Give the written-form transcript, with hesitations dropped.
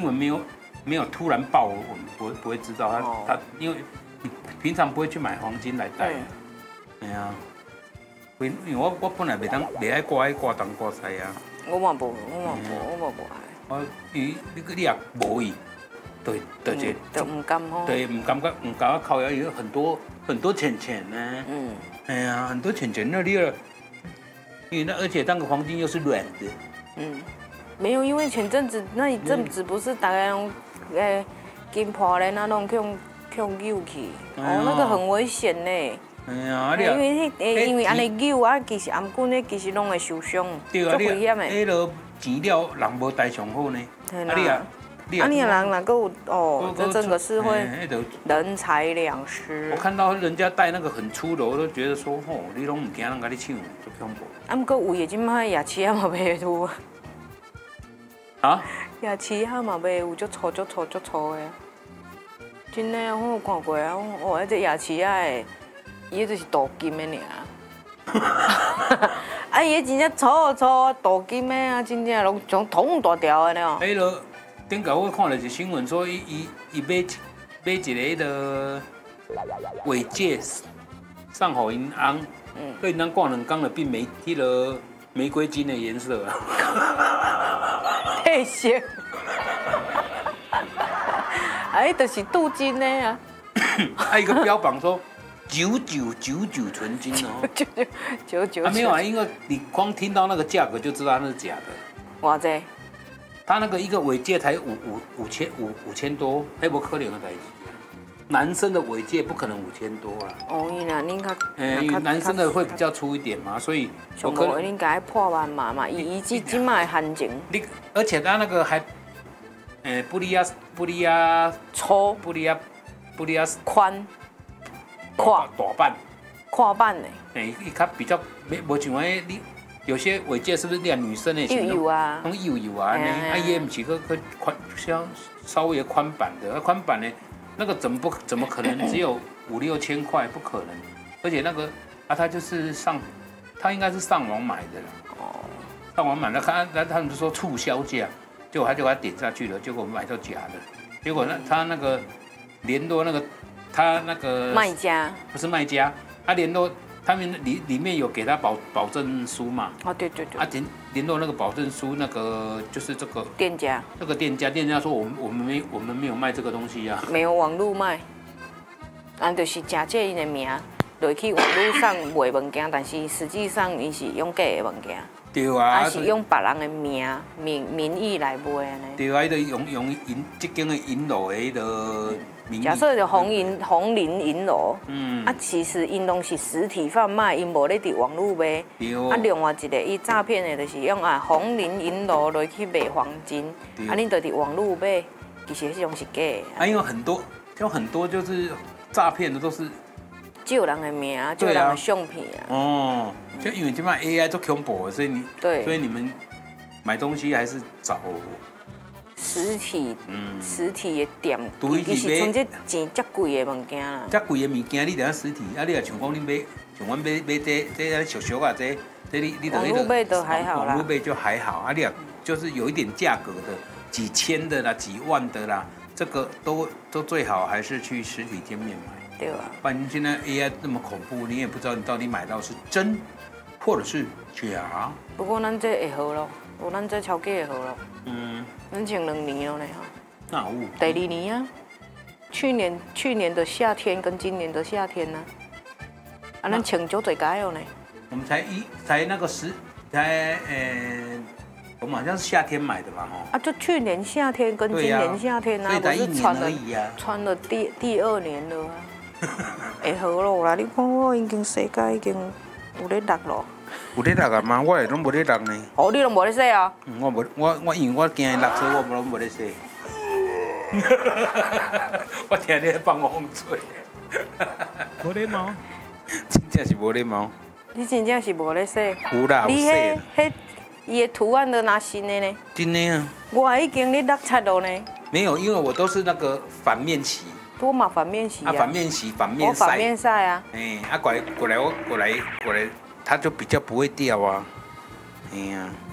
闻没有突然爆，我们不会知道他因为你平常不会去买黄金来戴。哎呀，因为我本来袂爱挂东挂西啊。我嘛无爱。你也无伊，对， 就唔甘吼。 对，唔敢靠腰，有很多钱呢。哎呀，很多钱那里了，因为而且那个黄金又是软的。 没有，因为前阵子那一阵子不是大家用金破链那种用扭去，那个很危险呢。 哎呀， 因为安尼扭啊，其实颔棍咧其实拢会受伤，足危险的。 迄落钱了人无带上好呢。 你人哪够这整个是会人财两失。 我看到人家戴那个很粗的，我都觉得说，你拢唔惊人甲你抢，就恐怖。 不过有的即摆夜市啊嘛卖有。 啊？ 夜市啊嘛卖有足粗的。真的，我有看过啊，迄只夜市啊的，伊就是镀金的尔。伊真正粗镀金的啊，真正拢像桶大条的了。 迄落顶个我看了一新闻，说伊买一个尾戒送互因翁，所以因翁挂2天了变迄个玫瑰金的颜色啊。 褪色。就是镀金的啊。 还有一个标榜说9999纯金哦。 99。 没有啊，因为你光听到那个价格就知道那是假的。 偌济？ 他那个一个尾戒才5000多，那不可能的代志。男生的尾戒不可能5000多啦。 因为恁较， 因为男生的会比较粗一点嘛，所以上无恁家破万嘛，以即卖行情。 而且他那个还，布利亚粗， 布利亚宽， 大版， 跨版的。 伊较比较无像你有些尾戒是不是连女生的？ 有啊， 拢有啊，也不是个宽，像稍微宽版的，宽版的那个怎么可能只有5-6千块？不可能，而且那个他就是他应该是上网买的了。上网买的，他们就说促销价，结果他就把它点下去了，结果买到假的，结果他那个联络他那个卖家不是卖家，他联络他们里面有给他保证书嘛？ 对。 联络那个保证书，那个就是这个店家， 那个店家说我们没有卖这个东西啊， 没有网络卖，就是假借因的名，落去网络上卖物件，但是实际上伊是用假的物件。 对啊， 还是用别人的名义来卖安尼。 对啊，伊就用这间的银楼的迄个名义。 假设就红林银楼，其实因拢是实体贩卖，因无咧伫网络卖。另外一个伊诈骗的，就是用红林银楼落去卖黄金，恁就伫网络买，其实迄种是假的。 因为很多就是诈骗的都是。 借人的名，借人的相片啊。就因为现在 AI 都恐怖，所以你们买东西还是找实体的店，伊是像这钱遮贵的物件啦。 遮贵的物件，你得要实体，你也像讲你买，像阮买这俗俗啊，这你网络买都还好啦。 网络买就还好，你就是有一点价格的，几千的啦，几万的啦，这个都最好还是去实体店面买。 对啊， 不然现在 AI 那么恐怖，你也不知道你到底买到是真，或者是假。 不过咱这会好咯，咱这超过会好咯。咱穿2年了呢哈。 那有。 第2年啊，去年的夏天跟今年的夏天呢，咱穿足侪届了呢。 我们才那个我们好像是夏天买的吧哈。 就去年夏天跟今年夏天啊， 所以才1年而已啊。 穿了第2年了啊。会好咯啦！你看我已经洗甲已经有咧落咯。 有咧落啊吗？我拢无咧落呢。 你拢无咧洗啊？ 我因为我惊落，所以我拢无咧洗。我听你放我风吹。无礼貌。真正是无礼貌。 你真正是无咧洗？ 有啦，有洗。 你伊的图案都拿新的呢？ 真的啊。 我已经咧落漆了呢。 没有，因为我都是那个反面洗。 多嘛反面洗啊！ 反面洗，反面晒。 反面晒啊！ 过来，它就比较不会掉啊。哎呀。